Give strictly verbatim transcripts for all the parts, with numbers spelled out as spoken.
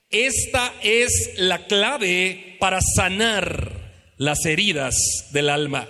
Esta es la clave para sanar las heridas del alma.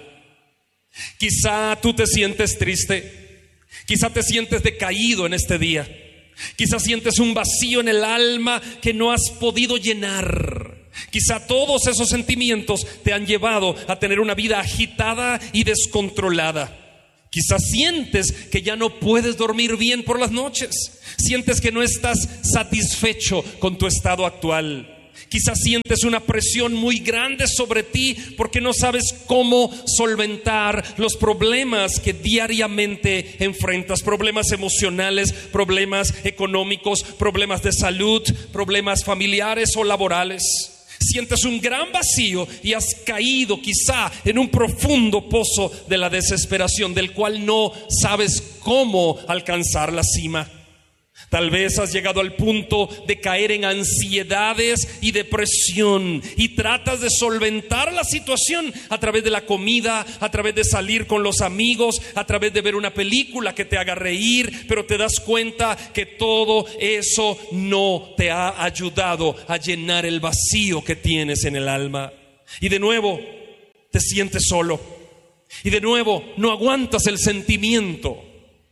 Quizá tú te sientes triste, quizá te sientes decaído en este día, quizá sientes un vacío en el alma que no has podido llenar. Quizá todos esos sentimientos te han llevado a tener una vida agitada y descontrolada. Quizás sientes que ya no puedes dormir bien por las noches. Sientes que no estás satisfecho con tu estado actual. Quizás sientes una presión muy grande sobre ti porque no sabes cómo solventar los problemas que diariamente enfrentas. Problemas emocionales, problemas económicos, problemas de salud, problemas familiares o laborales. Sientes un gran vacío y has caído quizá en un profundo pozo de la desesperación del cual no sabes cómo alcanzar la cima. Tal vez has llegado al punto de caer en ansiedades y depresión y tratas de solventar la situación a través de la comida, a través de salir con los amigos, a través de ver una película que te haga reír, pero te das cuenta que todo eso no te ha ayudado a llenar el vacío que tienes en el alma. Y de nuevo te sientes solo y de nuevo no aguantas el sentimiento.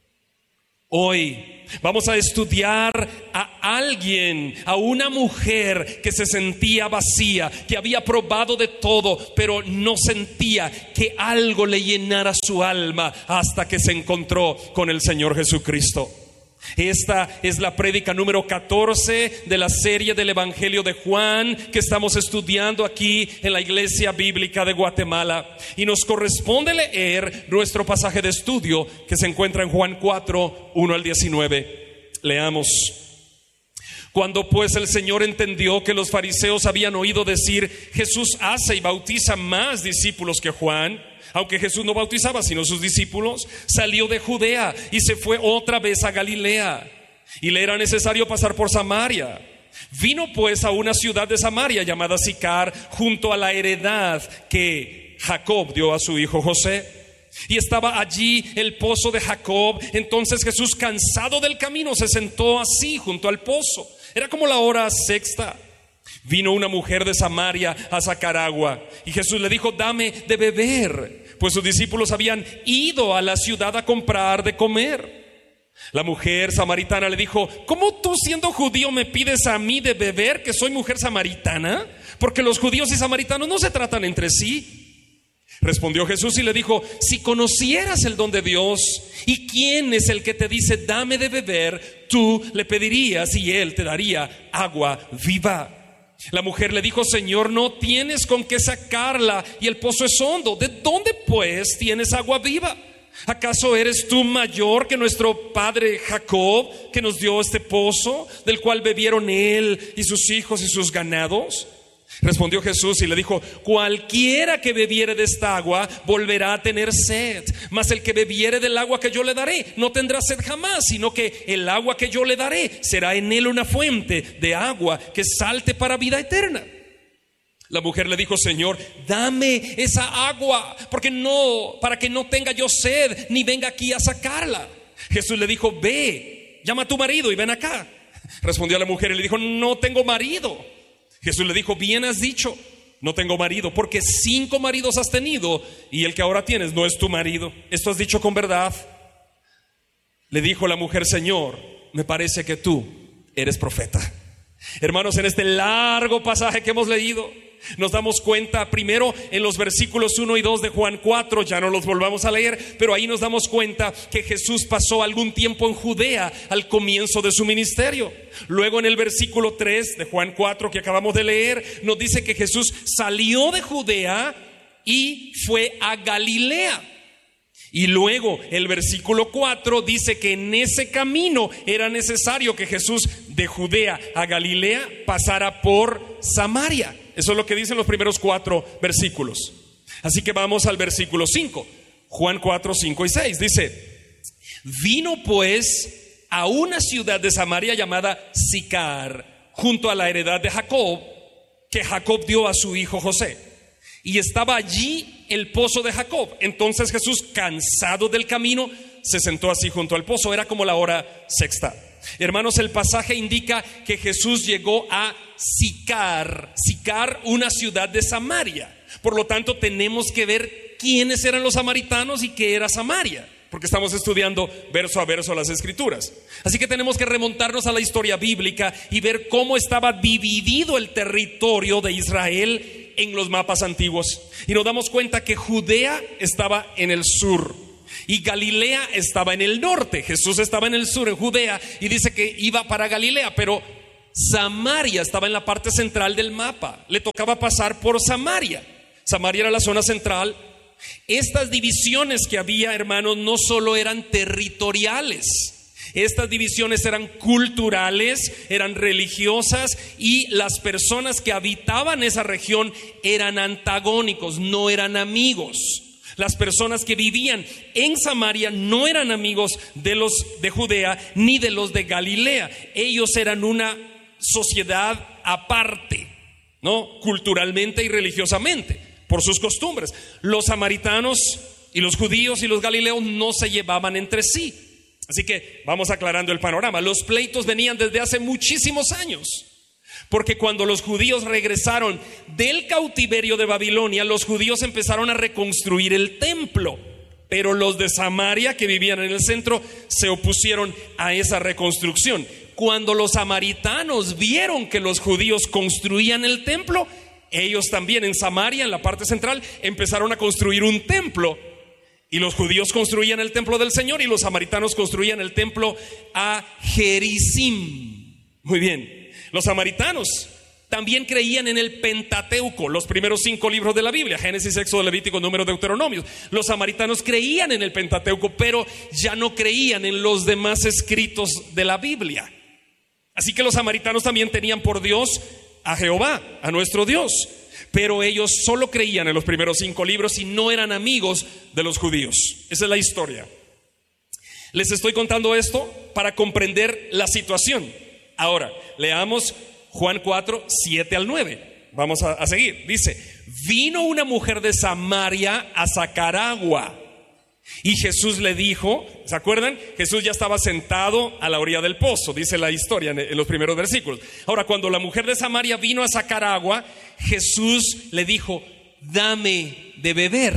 Hoy vamos a estudiar a alguien, a una mujer que se sentía vacía, que había probado de todo, pero no sentía que algo le llenara su alma hasta que se encontró con el Señor Jesucristo. Esta es la prédica número catorce de la serie del Evangelio de Juan que estamos estudiando aquí en la Iglesia Bíblica de Guatemala. Y nos corresponde leer nuestro pasaje de estudio que se encuentra en Juan cuatro, uno al diecinueve. Leamos. Cuando pues el Señor entendió que los fariseos habían oído decir: Jesús hace y bautiza más discípulos que Juan, aunque Jesús no bautizaba sino sus discípulos, salió de Judea y se fue otra vez a Galilea, y le era necesario pasar por Samaria. Vino pues a una ciudad de Samaria llamada Sicar, junto a la heredad que Jacob dio a su hijo José. Y estaba allí el pozo de Jacob. Entonces Jesús, cansado del camino, se sentó así junto al pozo. Era como la hora sexta. Vino una mujer de Samaria a sacar agua, y Jesús le dijo: dame de beber, pues sus discípulos habían ido a la ciudad a comprar de comer. La mujer samaritana le dijo: ¿cómo tú, siendo judío, me pides a mí de beber, que soy mujer samaritana? Porque los judíos y samaritanos no se tratan entre sí. Respondió Jesús y le dijo: si conocieras el don de Dios y quién es el que te dice dame de beber, tú le pedirías y él te daría agua viva. La mujer le dijo: Señor, no tienes con qué sacarla y el pozo es hondo. ¿De dónde pues tienes agua viva? ¿Acaso eres tú mayor que nuestro padre Jacob, que nos dio este pozo, del cual bebieron él y sus hijos y sus ganados? Respondió Jesús y le dijo: cualquiera que bebiere de esta agua volverá a tener sed, mas el que bebiere del agua que yo le daré no tendrá sed jamás, sino que el agua que yo le daré será en él una fuente de agua que salte para vida eterna. La mujer le dijo: Señor, dame esa agua, porque no, para que no tenga yo sed ni venga aquí a sacarla. Jesús le dijo: ve, llama a tu marido y ven acá. Respondió la mujer y le dijo: no tengo marido. Jesús le dijo: bien has dicho, no tengo marido, porque cinco maridos has tenido y el que ahora tienes no es tu marido. Esto has dicho con verdad. Le dijo la mujer: Señor, me parece que tú eres profeta. Hermanos, en este largo pasaje que hemos leído, nos damos cuenta primero en los versículos uno y dos de Juan cuatro, ya no los volvamos a leer, pero ahí nos damos cuenta que Jesús pasó algún tiempo en Judea al comienzo de su ministerio. Luego en el versículo tres de Juan cuatro que acabamos de leer, nos dice que Jesús salió de Judea y fue a Galilea. Y luego el versículo cuatro dice que en ese camino era necesario que Jesús de Judea a Galilea pasara por Samaria. Eso es lo que dicen los primeros cuatro versículos. Así que vamos al versículo cinco. Juan cuatro, cinco y seis dice: vino pues a una ciudad de Samaria llamada Sicar, junto a la heredad de Jacob, que Jacob dio a su hijo José. Y estaba allí el pozo de Jacob. Entonces Jesús, cansado del camino, se sentó así junto al pozo. Era como la hora sexta. Hermanos, el pasaje indica que Jesús llegó a Sicar, Sicar, una ciudad de Samaria. Por lo tanto, tenemos que ver quiénes eran los samaritanos y qué era Samaria, porque estamos estudiando verso a verso las Escrituras. Así que tenemos que remontarnos a la historia bíblica y ver cómo estaba dividido el territorio de Israel en los mapas antiguos. Y nos damos cuenta que Judea estaba en el sur y Galilea estaba en el norte. Jesús estaba en el sur, en Judea, y dice que iba para Galilea, pero Samaria estaba en la parte central del mapa. Le tocaba pasar por Samaria. Samaria era la zona central. Estas divisiones que había, hermanos, no solo eran territoriales, estas divisiones eran culturales, eran religiosas, y las personas que habitaban esa región eran antagónicos, no eran amigos. Las personas que vivían en Samaria no eran amigos de los de Judea ni de los de Galilea. Ellos eran una sociedad aparte, ¿no? Culturalmente y religiosamente, por sus costumbres. Los samaritanos y los judíos y los galileos no se llevaban entre sí. Así que vamos aclarando el panorama. Los pleitos venían desde hace muchísimos años, porque cuando los judíos regresaron del cautiverio de Babilonia, los judíos empezaron a reconstruir el templo, pero los de Samaria, que vivían en el centro, se opusieron a esa reconstrucción. Cuando los samaritanos vieron que los judíos construían el templo, ellos también en Samaria, en la parte central, empezaron a construir un templo. Y los judíos construían el templo del Señor y los samaritanos construían el templo a Gerizim. Muy bien. Los samaritanos también creían en el Pentateuco, los primeros cinco libros de la Biblia: Génesis, Éxodo, Levítico, Número, Deuteronomio. Los samaritanos creían en el Pentateuco, pero ya no creían en los demás escritos de la Biblia. Así que los samaritanos también tenían por Dios a Jehová, a nuestro Dios, pero ellos solo creían en los primeros cinco libros y no eran amigos de los judíos. Esa es la historia. Les estoy contando esto para comprender la situación. Ahora, leamos Juan cuatro, siete al nueve. Vamos a, a seguir. Dice: vino una mujer de Samaria a sacar agua. Y Jesús le dijo, ¿se acuerdan? Jesús ya estaba sentado a la orilla del pozo, dice la historia en los primeros versículos. Ahora, cuando la mujer de Samaria vino a sacar agua, Jesús le dijo: dame de beber.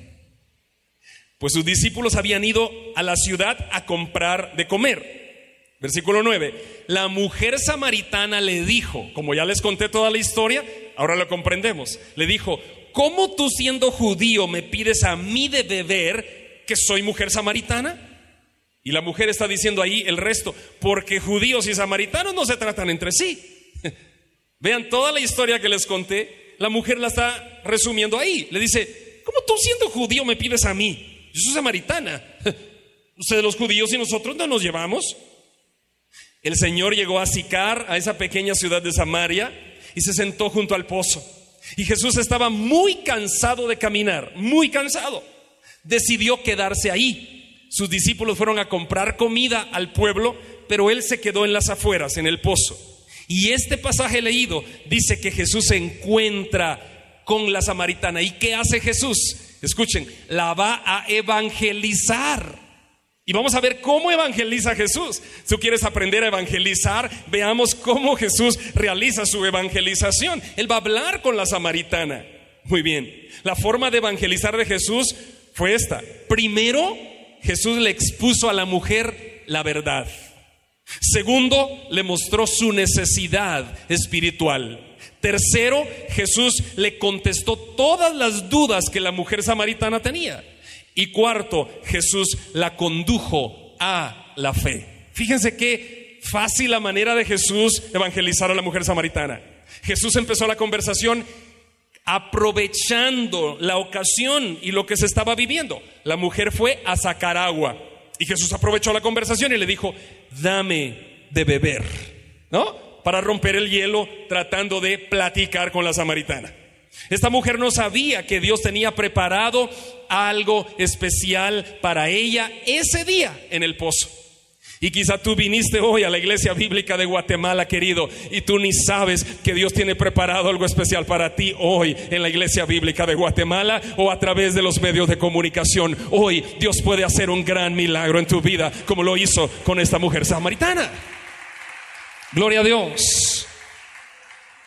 Pues sus discípulos habían ido a la ciudad a comprar de comer. Versículo nueve. La mujer samaritana le dijo, como ya les conté toda la historia, ahora lo comprendemos. Le dijo: ¿cómo tú, siendo judío, me pides a mí de beber, que soy mujer samaritana? Y la mujer está diciendo ahí el resto: porque judíos y samaritanos no se tratan entre sí. Vean toda la historia que les conté. La mujer la está resumiendo ahí. Le dice: ¿cómo tú, siendo judío, me pides a mí? Yo soy samaritana. Ustedes, los judíos, y nosotros no nos llevamos. El Señor llegó a Sicar, a esa pequeña ciudad de Samaria, y se sentó junto al pozo. Y Jesús estaba muy cansado de caminar, muy cansado. Decidió quedarse ahí. Sus discípulos fueron a comprar comida al pueblo, pero él se quedó en las afueras, en el pozo. Y este pasaje leído dice que Jesús se encuentra con la samaritana. ¿Y qué hace Jesús? Escuchen, la va a evangelizar. Y vamos a ver cómo evangeliza Jesús. Si tú quieres aprender a evangelizar, veamos cómo Jesús realiza su evangelización. Él va a hablar con la samaritana. Muy bien. La forma de evangelizar de Jesús fue esta. Primero, Jesús le expuso a la mujer la verdad. Segundo, le mostró su necesidad espiritual. Tercero, Jesús le contestó todas las dudas que la mujer samaritana tenía. Y cuarto, Jesús la condujo a la fe. Fíjense qué fácil la manera de Jesús evangelizar a la mujer samaritana. Jesús empezó la conversación aprovechando la ocasión y lo que se estaba viviendo. La mujer fue a sacar agua y Jesús aprovechó la conversación y le dijo: dame de beber, ¿no? Para romper el hielo, tratando de platicar con la samaritana. Esta mujer no sabía que Dios tenía preparado algo especial para ella ese día en el pozo. Y quizá tú viniste hoy a la Iglesia Bíblica de Guatemala, querido, y tú ni sabes que Dios tiene preparado algo especial para ti hoy en la Iglesia Bíblica de Guatemala o a través de los medios de comunicación. Hoy Dios puede hacer un gran milagro en tu vida, como lo hizo con esta mujer samaritana. Gloria a Dios.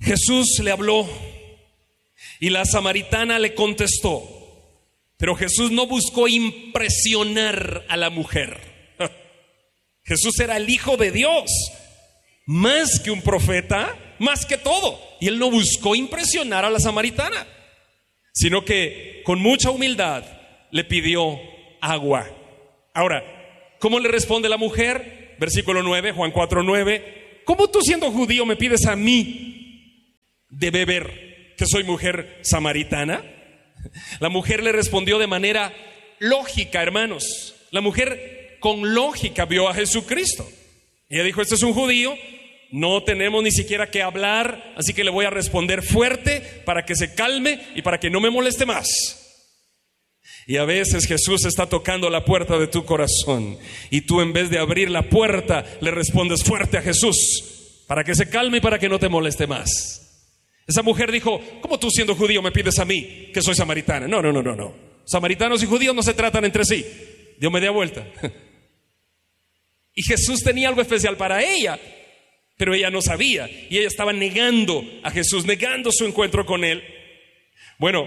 Jesús le habló y la samaritana le contestó, pero Jesús no buscó impresionar a la mujer. Jesús era el Hijo de Dios, más que un profeta, más que todo. Y él no buscó impresionar a la samaritana, sino que con mucha humildad le pidió agua. Ahora, ¿cómo le responde la mujer? Versículo nueve, Juan cuatro nueve. ¿Cómo tú, siendo judío, me pides a mí de beber, que soy mujer samaritana? La mujer le respondió de manera lógica, hermanos. La mujer con lógica vio a Jesucristo. Ella dijo, este es un judío, no tenemos ni siquiera que hablar, así que le voy a responder fuerte para que se calme y para que no me moleste más. Y a veces Jesús está tocando la puerta de tu corazón y tú, en vez de abrir la puerta, le respondes fuerte a Jesús para que se calme y para que no te moleste más. Esa mujer dijo, ¿cómo tú, siendo judío, me pides a mí que soy samaritana? No, no, no, no, no. Samaritanos y judíos no se tratan entre sí. Dio media vuelta. Y Jesús tenía algo especial para ella, pero ella no sabía, y ella estaba negando a Jesús, negando su encuentro con él. Bueno,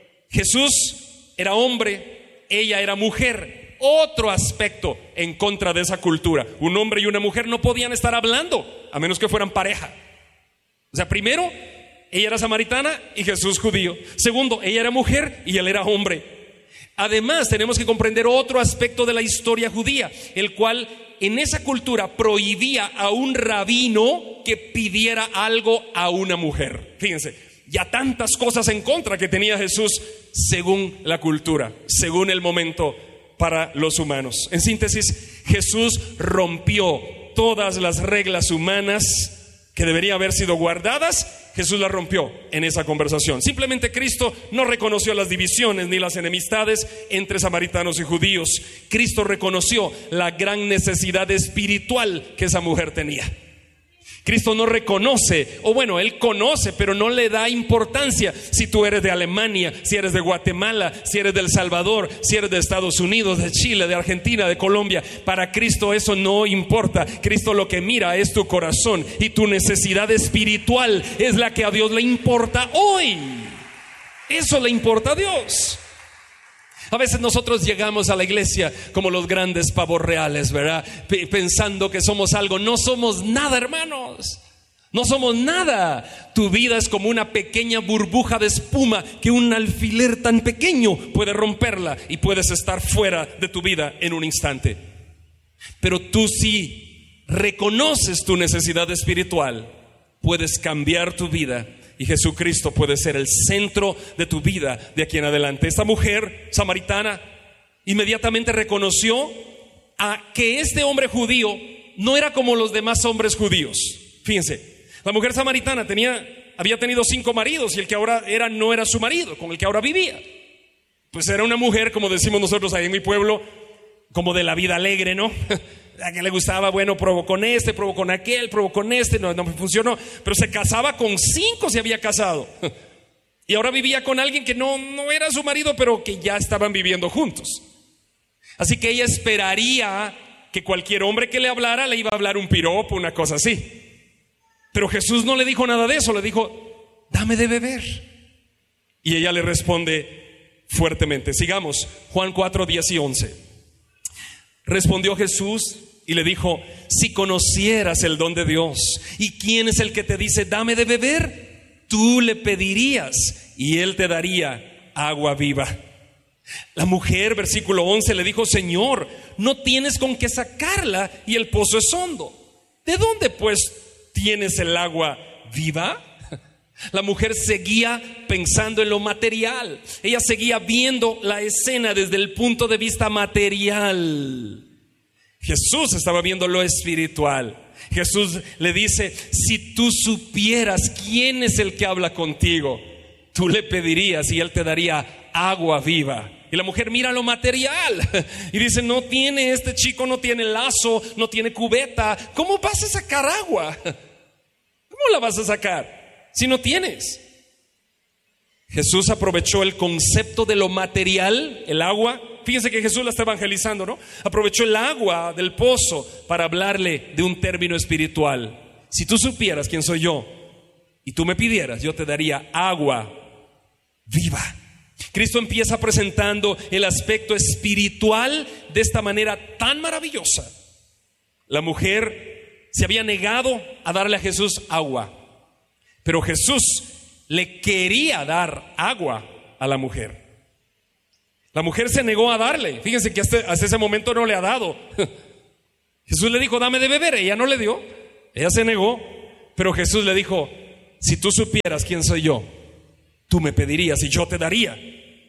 Jesús era hombre, ella era mujer. Otro aspecto en contra de esa cultura: un hombre y una mujer no podían estar hablando a menos que fueran pareja. O sea, primero, ella era samaritana y Jesús judío. Segundo, ella era mujer y él era hombre. Además, tenemos que comprender otro aspecto de la historia judía, el cual en esa cultura prohibía a un rabino que pidiera algo a una mujer. Fíjense, ya tantas cosas en contra que tenía Jesús según la cultura, según el momento para los humanos. En síntesis, Jesús rompió todas las reglas humanas que deberían haber sido guardadas. Jesús las rompió en esa conversación. Simplemente Cristo no reconoció las divisiones ni las enemistades entre samaritanos y judíos. Cristo reconoció la gran necesidad espiritual que esa mujer tenía. Cristo no reconoce, o bueno, Él conoce, pero no le da importancia si tú eres de Alemania, si eres de Guatemala, si eres de El Salvador, si eres de Estados Unidos, de Chile, de Argentina, de Colombia. Para Cristo eso no importa. Cristo lo que mira es tu corazón, y tu necesidad espiritual es la que a Dios le importa hoy. Eso le importa a Dios. A veces nosotros llegamos a la iglesia como los grandes pavos reales, ¿verdad? P- pensando que somos algo. No somos nada, hermanos. No somos nada. Tu vida es como una pequeña burbuja de espuma que un alfiler tan pequeño puede romperla y puedes estar fuera de tu vida en un instante. Pero tú, si reconoces tu necesidad espiritual, puedes cambiar tu vida. Y Jesucristo puede ser el centro de tu vida de aquí en adelante. Esta mujer samaritana inmediatamente reconoció a que este hombre judío no era como los demás hombres judíos. Fíjense, la mujer samaritana tenía, había tenido cinco maridos, y el que ahora era no era su marido, con el que ahora vivía. Pues era una mujer, como decimos nosotros ahí en mi pueblo, como de la vida alegre, ¿no? A que le gustaba, bueno, probó con este, probó con aquel, probó con este, no, no funcionó. Pero se casaba con cinco, se había casado. Y ahora vivía con alguien que no, no era su marido, pero que ya estaban viviendo juntos. Así que ella esperaría que cualquier hombre que le hablara le iba a hablar un piropo, una cosa así. Pero Jesús no le dijo nada de eso, le dijo, dame de beber. Y ella le responde fuertemente. Sigamos, Juan cuatro, diez y once. Respondió Jesús y le dijo, si conocieras el don de Dios y quién es el que te dice dame de beber, tú le pedirías y él te daría agua viva. La mujer, versículo once, le dijo, Señor, no tienes con qué sacarla y el pozo es hondo. ¿De dónde pues tienes el agua viva? La mujer seguía pensando en lo material. Ella seguía viendo la escena desde el punto de vista material. Jesús estaba viendo lo espiritual. Jesús le dice, si tú supieras quién es el que habla contigo, tú le pedirías y él te daría agua viva. Y la mujer mira lo material y dice, no tiene, este chico no tiene lazo, no tiene cubeta. ¿Cómo vas a sacar agua? ¿Cómo la vas a sacar si no tienes? Jesús aprovechó el concepto de lo material, el agua. Fíjense que Jesús la está evangelizando, ¿no? Aprovechó el agua del pozo para hablarle de un término espiritual. Si tú supieras quién soy yo y tú me pidieras, yo te daría agua viva. Cristo empieza presentando el aspecto espiritual de esta manera tan maravillosa. La mujer se había negado a darle a Jesús agua, pero Jesús le quería dar agua a la mujer. La mujer se negó a darle. Fíjense que hasta, hasta ese momento no le ha dado. Jesús le dijo, dame de beber. Ella no le dio. Ella se negó. Pero Jesús le dijo, si tú supieras quién soy yo, tú me pedirías y yo te daría.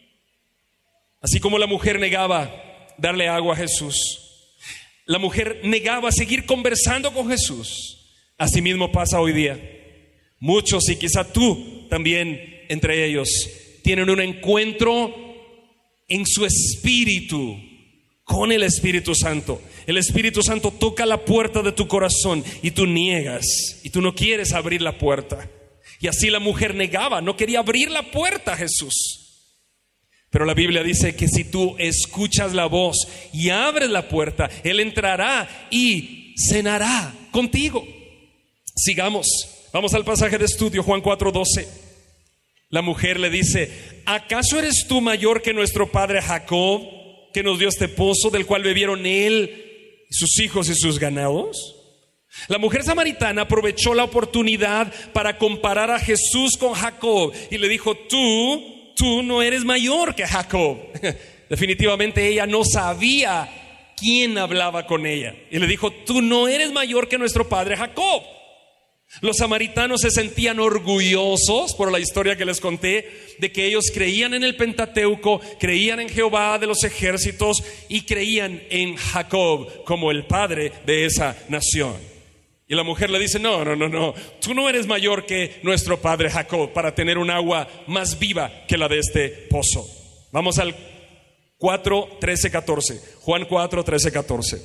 Así como la mujer negaba darle agua a Jesús, la mujer negaba seguir conversando con Jesús. Así mismo pasa hoy día. Muchos, y quizá tú también entre ellos, tienen un encuentro en su espíritu con el Espíritu Santo. El Espíritu Santo toca la puerta de tu corazón y tú niegas, y tú no quieres abrir la puerta. Y así la mujer negaba, no quería abrir la puerta a Jesús. Pero la Biblia dice que si tú escuchas la voz y abres la puerta, Él entrará y cenará contigo. Sigamos, vamos al pasaje de estudio, Juan cuatro doce. La mujer le dice, ¿acaso eres tú mayor que nuestro padre Jacob, que nos dio este pozo del cual bebieron él, sus hijos y sus ganados? La mujer samaritana aprovechó la oportunidad para comparar a Jesús con Jacob y le dijo, tú, tú no eres mayor que Jacob. Definitivamente ella no sabía quién hablaba con ella. Y le dijo, tú no eres mayor que nuestro padre Jacob. Los samaritanos se sentían orgullosos por la historia que les conté, de que ellos creían en el Pentateuco, creían en Jehová de los ejércitos y creían en Jacob como el padre de esa nación. Y la mujer le dice, no, no, no, no, tú no eres mayor que nuestro padre Jacob para tener un agua más viva que la de este pozo. Vamos al cuatro, trece, catorce. Juan cuatro, trece, catorce.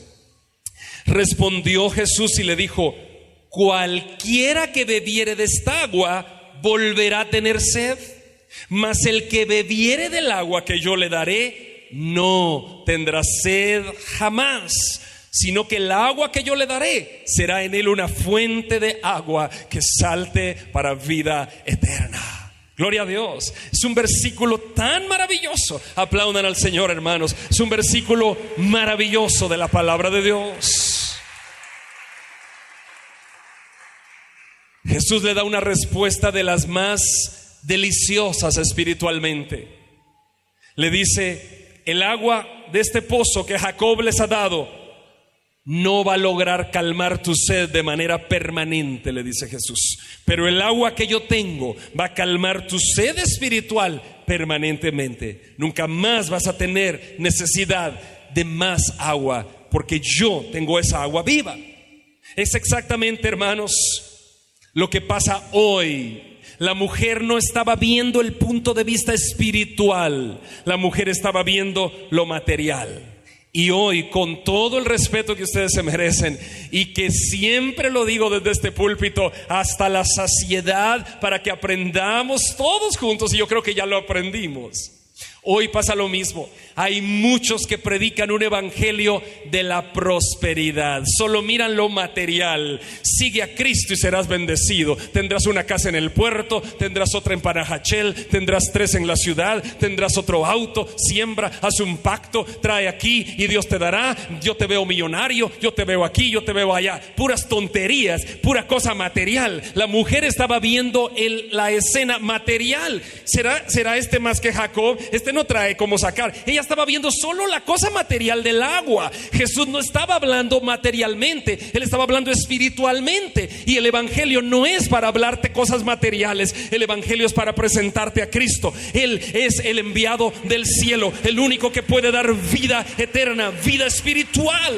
Respondió Jesús y le dijo, cualquiera que bebiere de esta agua volverá a tener sed, mas el que bebiere del agua que yo le daré no tendrá sed jamás, sino que el agua que yo le daré será en él una fuente de agua que salte para vida eterna. Gloria a Dios. Es un versículo tan maravilloso. Aplaudan al Señor, hermanos. Es un versículo maravilloso de la palabra de Dios. Jesús le da una respuesta de las más deliciosas espiritualmente. Le dice, el agua de este pozo que Jacob les ha dado no va a lograr calmar tu sed de manera permanente, le dice Jesús. Pero el agua que yo tengo va a calmar tu sed espiritual permanentemente. Nunca más vas a tener necesidad de más agua, porque yo tengo esa agua viva. Es exactamente, hermanos, lo que pasa hoy. La mujer no estaba viendo el punto de vista espiritual, la mujer estaba viendo lo material. Y hoy, con todo el respeto que ustedes se merecen, y que siempre lo digo desde este púlpito hasta la saciedad, para que aprendamos todos juntos, y yo creo que ya lo aprendimos. Hoy pasa lo mismo. Hay muchos que predican un evangelio de la prosperidad. Solo miran lo material. Sigue a Cristo y serás bendecido. Tendrás una casa en el puerto, tendrás otra en Panajachel, tendrás tres en la ciudad, tendrás otro auto. Siembra, haz un pacto, trae aquí y Dios te dará. Yo te veo millonario, yo te veo aquí, yo te veo allá. Puras tonterías, pura cosa material. La mujer estaba viendo el, la escena material. ¿Será, será este más que Jacob? Este no trae cómo sacar. Ella estaba viendo solo la cosa material del agua. Jesús no estaba hablando materialmente, Él estaba hablando espiritualmente. Y el evangelio no es para hablarte cosas materiales. El evangelio es para presentarte a Cristo. Él es el enviado del cielo, el único que puede dar vida eterna, vida espiritual.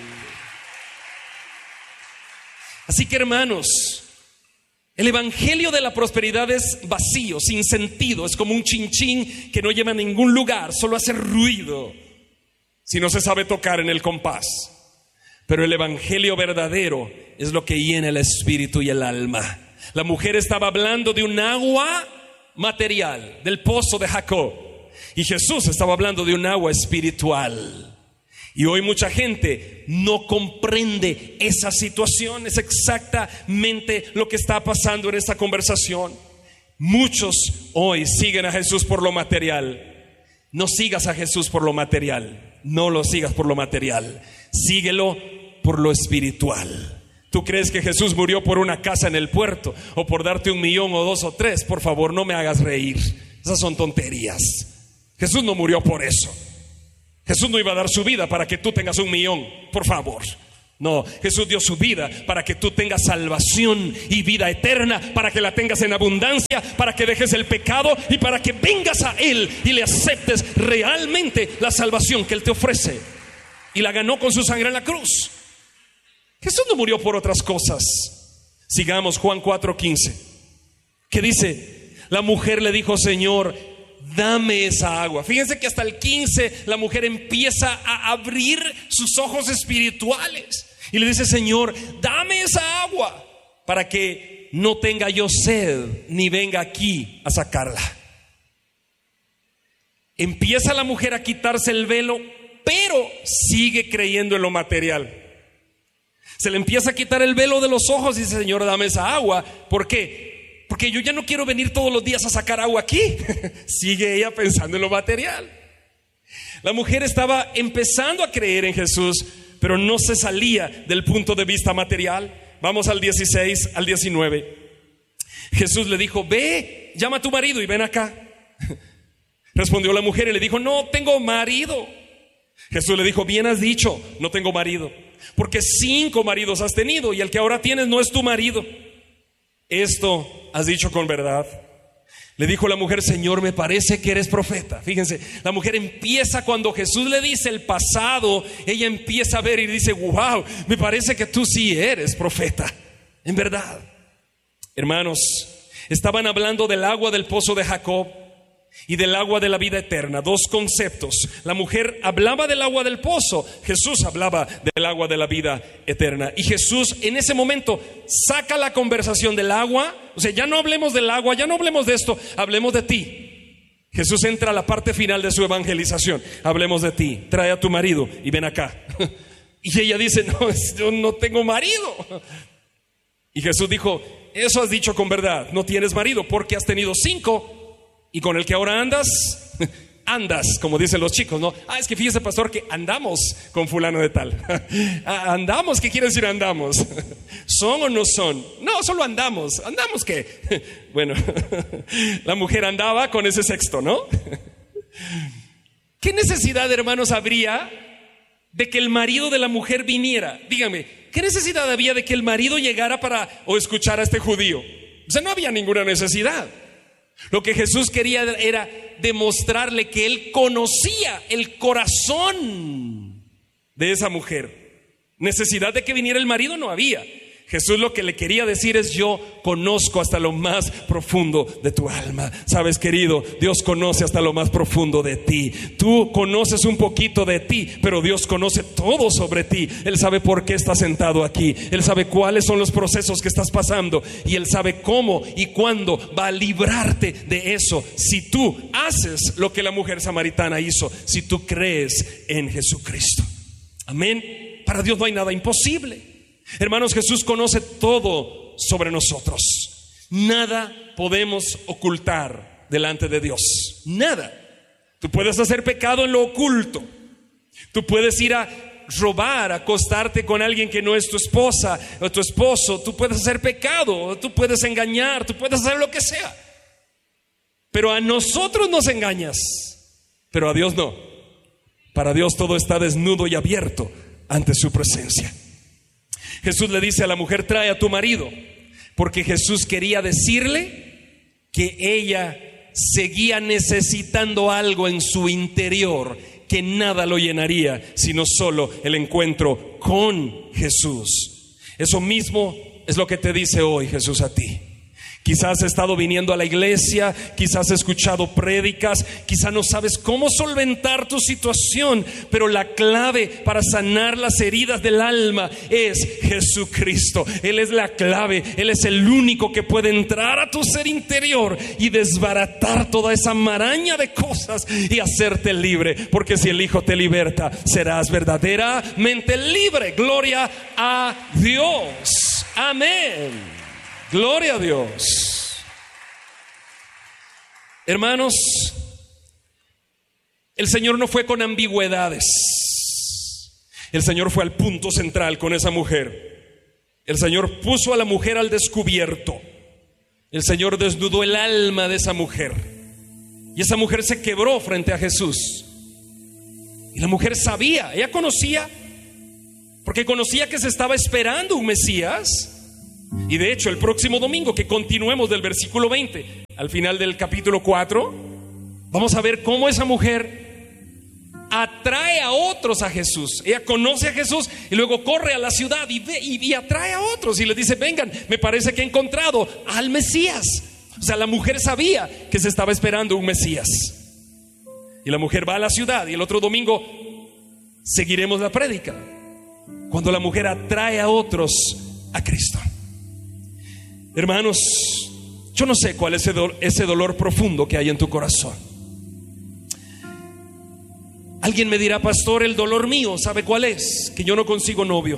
Así que, hermanos, el evangelio de la prosperidad es vacío, sin sentido. Es como un chinchín que no lleva a ningún lugar, solo hace ruido si no se sabe tocar en el compás. Pero el evangelio verdadero es lo que llena el espíritu y el alma. La mujer estaba hablando de un agua material, del pozo de Jacob, y Jesús estaba hablando de un agua espiritual. Y hoy mucha gente no comprende esa situación. Es exactamente lo que está pasando en esta conversación. Muchos hoy siguen a Jesús por lo material. No sigas a Jesús por lo material. No lo sigas por lo material. Síguelo por lo espiritual. ¿Tú crees que Jesús murió por una casa en el puerto o por darte un millón o dos o tres? Por favor, no me hagas reír. Esas son tonterías. Jesús no murió por eso. Jesús no iba a dar su vida para que tú tengas un millón, por favor. No, Jesús dio su vida para que tú tengas salvación y vida eterna, para que la tengas en abundancia, para que dejes el pecado y para que vengas a Él y le aceptes realmente la salvación que Él te ofrece. Y la ganó con su sangre en la cruz. Jesús no murió por otras cosas. Sigamos Juan cuatro quince, que dice: la mujer le dijo: Señor, dame esa agua. Fíjense que hasta el quince la mujer empieza a abrir sus ojos espirituales y le dice: Señor, dame esa agua para que no tenga yo sed ni venga aquí a sacarla. Empieza la mujer a quitarse el velo, pero sigue creyendo en lo material. Se le empieza a quitar el velo de los ojos y dice: Señor, dame esa agua. ¿Por qué? Porque yo ya no quiero venir todos los días a sacar agua aquí. Sigue ella pensando en lo material. La mujer estaba empezando a creer en Jesús, pero no se salía del punto de vista material. Vamos al dieciséis al diecinueve. Jesús le dijo: ve, llama a tu marido y ven acá. Respondió la mujer y le dijo: no tengo marido. Jesús le dijo: bien has dicho, no tengo marido, porque cinco maridos has tenido y el que ahora tienes no es tu marido. Esto has dicho con verdad. Le dijo la mujer: Señor, me parece que eres profeta. Fíjense, la mujer empieza, cuando Jesús le dice el pasado, ella empieza a ver y dice: wow, me parece que tú sí eres profeta, en verdad. Hermanos, estaban hablando del agua del pozo de Jacob y del agua de la vida eterna, dos conceptos. La mujer hablaba del agua del pozo, Jesús hablaba del agua de la vida eterna. Y Jesús en ese momento saca la conversación del agua. O sea, ya no hablemos del agua, ya no hablemos de esto, hablemos de ti. Jesús entra a la parte final de su evangelización: hablemos de ti, trae a tu marido y ven acá. Y ella dice: no, yo no tengo marido. Y Jesús dijo: eso has dicho con verdad, no tienes marido porque has tenido cinco y con el que ahora andas, andas, como dicen los chicos, ¿no? Ah, es que fíjese, pastor, que andamos con fulano de tal. Andamos, ¿qué quiere decir andamos? ¿Son o no son? No, solo andamos. ¿Andamos qué? Bueno, la mujer andaba con ese sexto, ¿no? ¿Qué necesidad, hermanos, habría de que el marido de la mujer viniera? Dígame, ¿qué necesidad había de que el marido llegara para o escuchar a este judío? O sea, no había ninguna necesidad. Lo que Jesús quería era demostrarle que Él conocía el corazón de esa mujer. Necesidad de que viniera el marido no había. Jesús lo que le quería decir es: yo conozco hasta lo más profundo de tu alma. Sabes, querido, Dios conoce hasta lo más profundo de ti. Tú conoces un poquito de ti, pero Dios conoce todo sobre ti. Él sabe por qué estás sentado aquí. Él sabe cuáles son los procesos que estás pasando. Y Él sabe cómo y cuándo va a librarte de eso, si tú haces lo que la mujer samaritana hizo, si tú crees en Jesucristo. Amén. Para Dios no hay nada imposible. Hermanos, Jesús conoce todo sobre nosotros. Nada podemos ocultar delante de Dios. Nada. Tú puedes hacer pecado en lo oculto. Tú puedes ir a robar, acostarte con alguien que no es tu esposa o tu esposo. Tú puedes hacer pecado, tú puedes engañar, tú puedes hacer lo que sea. Pero a nosotros nos engañas, pero a Dios no. Para Dios todo está desnudo y abierto ante su presencia. Jesús le dice a la mujer: trae a tu marido, porque Jesús quería decirle que ella seguía necesitando algo en su interior, que nada lo llenaría sino solo el encuentro con Jesús. Eso mismo es lo que te dice hoy Jesús a ti. Quizás has estado viniendo a la iglesia, quizás has escuchado prédicas, quizás no sabes cómo solventar tu situación, pero la clave para sanar las heridas del alma es Jesucristo. Él es la clave, Él es el único que puede entrar a tu ser interior y desbaratar toda esa maraña de cosas y hacerte libre, porque si el Hijo te liberta, serás verdaderamente libre. Gloria a Dios. Amén. Gloria a Dios. Hermanos, el Señor no fue con ambigüedades. El Señor fue al punto central con esa mujer. El Señor puso a la mujer al descubierto. El Señor desnudó el alma de esa mujer. Y esa mujer se quebró frente a Jesús. Y la mujer sabía, ella conocía, porque conocía que se estaba esperando un Mesías. Y de hecho, el próximo domingo que continuemos del versículo veinte al final del capítulo cuatro, vamos a ver cómo esa mujer atrae a otros a Jesús. Ella conoce a Jesús y luego corre a la ciudad y, ve, y, y atrae a otros y les dice: vengan, me parece que he encontrado al Mesías. O sea, la mujer sabía que se estaba esperando un Mesías. Y la mujer va a la ciudad, y el otro domingo seguiremos la prédica, cuando la mujer atrae a otros a Cristo. Hermanos, yo no sé cuál es ese dolor, ese dolor profundo que hay en tu corazón. Alguien me dirá: pastor, el dolor mío, ¿sabe cuál es? Que yo no consigo novio.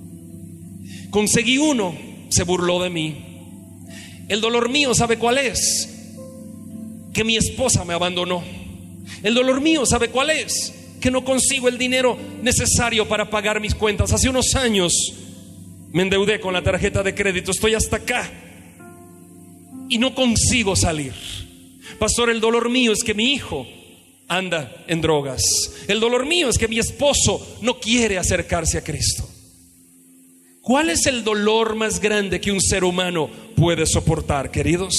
Conseguí uno, se burló de mí. El dolor mío, ¿sabe cuál es? Que mi esposa me abandonó. El dolor mío, ¿sabe cuál es? Que no consigo el dinero necesario para pagar mis cuentas. Hace unos años me endeudé con la tarjeta de crédito, estoy hasta acá y no consigo salir. Pastor, el dolor mío es que mi hijo anda en drogas. El dolor mío es que mi esposo no quiere acercarse a Cristo. ¿Cuál es el dolor más grande que un ser humano puede soportar, queridos?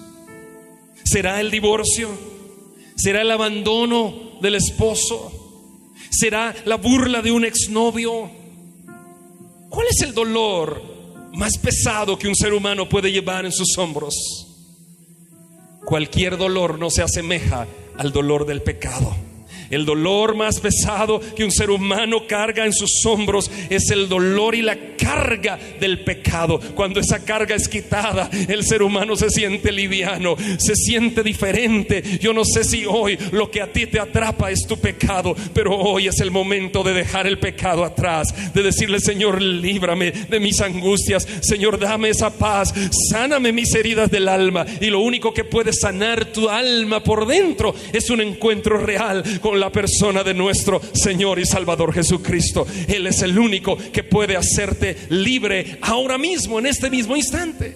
¿Será el divorcio? ¿Será el abandono del esposo? ¿Será la burla de un exnovio? ¿Cuál es el dolor más pesado que un ser humano puede llevar en sus hombros? Cualquier dolor no se asemeja al dolor del pecado. El dolor más pesado que un ser humano carga en sus hombros es el dolor y la carga del pecado. Cuando esa carga es quitada, el ser humano se siente liviano, se siente diferente. Yo no sé si hoy lo que a ti te atrapa es tu pecado, pero hoy es el momento de dejar el pecado atrás, de decirle: Señor, líbrame de mis angustias. Señor, dame esa paz, sáname mis heridas del alma. Y lo único que puede sanar tu alma por dentro es un encuentro real con la persona de nuestro Señor y Salvador Jesucristo. Él es el único que puede hacerte libre ahora mismo, en este mismo instante.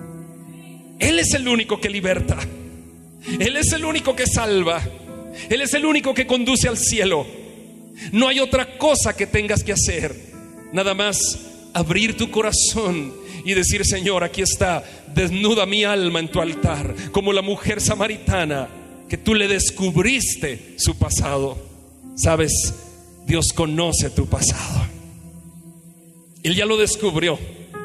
Él es el único que liberta. Él es el único que salva. Él es el único que conduce al cielo. No hay otra cosa que tengas que hacer, nada más abrir tu corazón y decir: Señor, aquí está, desnuda mi alma en tu altar, como la mujer samaritana que tú le descubriste su pasado. Sabes, Dios conoce tu pasado. Él ya lo descubrió.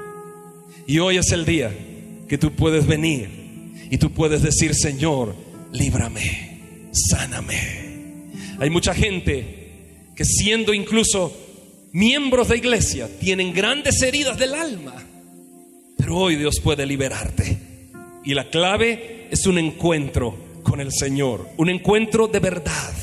Y hoy es el día que tú puedes venir y tú puedes decir: Señor, líbrame, sáname. Hay mucha gente que, siendo incluso miembros de iglesia, tienen grandes heridas del alma, pero hoy Dios puede liberarte. Y la clave es un encuentro con el Señor, un encuentro de verdad.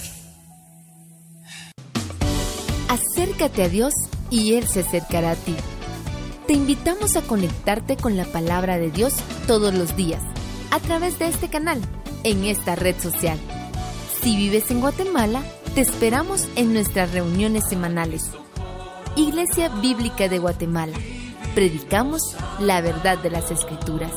Acércate a Dios y Él se acercará a ti. Te invitamos a conectarte con la palabra de Dios todos los días a través de este canal, en esta red social. Si vives en Guatemala, te esperamos en nuestras reuniones semanales. Iglesia Bíblica de Guatemala. Predicamos la verdad de las Escrituras.